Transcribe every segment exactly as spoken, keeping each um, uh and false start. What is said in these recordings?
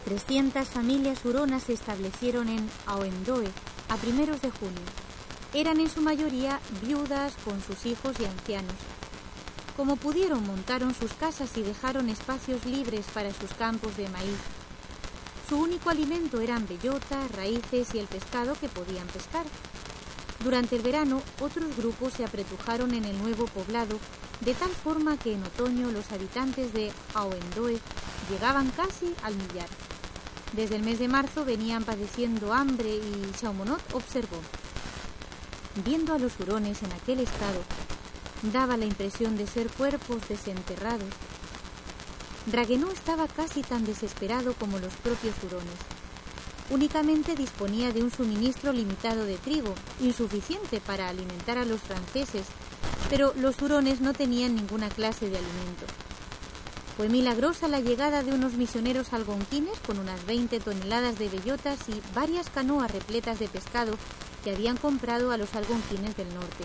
trescientas familias huronas se establecieron en Aoendoe a primeros de junio. Eran en su mayoría viudas con sus hijos y ancianos. Como pudieron, montaron sus casas y dejaron espacios libres para sus campos de maíz. Su único alimento eran bellotas, raíces y el pescado que podían pescar. Durante el verano, otros grupos se apretujaron en el nuevo poblado, de tal forma que en otoño los habitantes de Aoendoe llegaban casi al millar. Desde el mes de marzo venían padeciendo hambre y Chaumonot observó: viendo a los hurones en aquel estado, daba la impresión de ser cuerpos desenterrados. Raguenau estaba casi tan desesperado como los propios hurones. Únicamente disponía de un suministro limitado de trigo, insuficiente para alimentar a los franceses, pero los hurones no tenían ninguna clase de alimento. Fue milagrosa la llegada de unos misioneros algonquines con unas veinte toneladas de bellotas y varias canoas repletas de pescado que habían comprado a los algonquines del norte.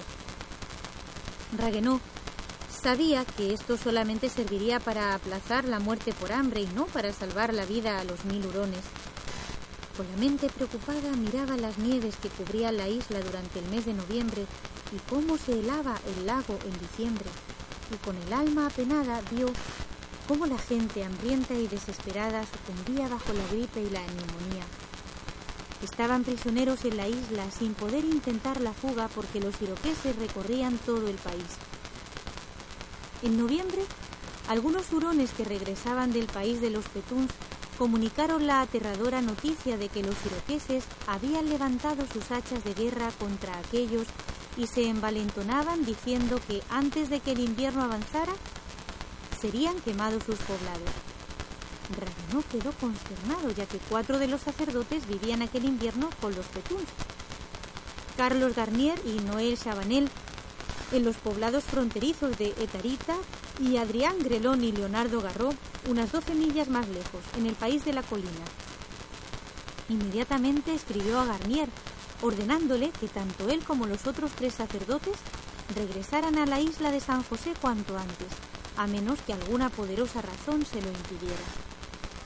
Raguenau sabía que esto solamente serviría para aplazar la muerte por hambre y no para salvar la vida a los mil hurones. Con la mente preocupada miraba las nieves que cubrían la isla durante el mes de noviembre y cómo se helaba el lago en diciembre, y con el alma apenada vio cómo la gente hambrienta y desesperada sucumbía bajo la gripe y la neumonía. Estaban prisioneros en la isla sin poder intentar la fuga porque los iroqueses recorrían todo el país. En noviembre, algunos hurones que regresaban del país de los Petuns comunicaron la aterradora noticia de que los iroqueses habían levantado sus hachas de guerra contra aquellos y se envalentonaban diciendo que antes de que el invierno avanzara, serían quemados sus poblados. Raguenau quedó consternado, ya que cuatro de los sacerdotes vivían aquel invierno con los Petuns: Carlos Garnier y Noel Chabanel en los poblados fronterizos de Etarita y Adrián Grelón y Leonardo Garró unas doce millas más lejos, en el país de la colina. Inmediatamente escribió a Garnier, ordenándole que tanto él como los otros tres sacerdotes regresaran a la isla de San José cuanto antes, a menos que alguna poderosa razón se lo impidiera.